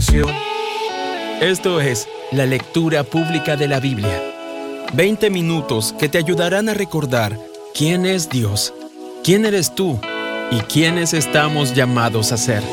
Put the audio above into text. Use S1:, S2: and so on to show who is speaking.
S1: atención.
S2: Esto es la lectura pública de la Biblia. 20 minutos que te ayudarán a recordar quién es Dios, quién eres tú y quiénes estamos llamados a ser.